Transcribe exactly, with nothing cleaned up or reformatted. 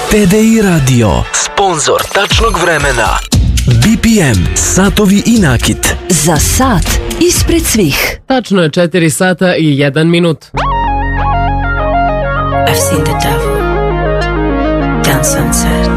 T D I Radio, sponzor tačnog vremena. B P M, satovi i nakit. Za sat ispred svih. Tačno je četiri sata i jedan minut. I've seen the devil dance sunset.